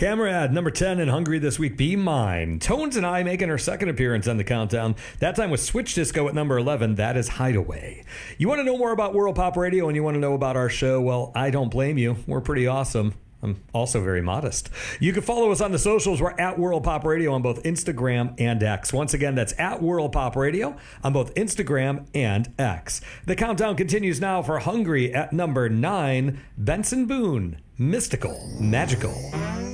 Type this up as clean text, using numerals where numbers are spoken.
Camarad, number 10 in Hungary this week, Be Mine. Tones and I making our second appearance on the countdown. That time with Switch Disco at number 11. That is Hideaway. You want to know more about World Pop Radio and you want to know about our show? Well, I don't blame you. We're pretty awesome. I'm also very modest. You can follow us on the socials. We're at World Pop Radio on both Instagram and X. Once again, that's at World Pop Radio on both Instagram and X. The countdown continues now for Hungary at number 9, Benson Boone, Mystical, Magical.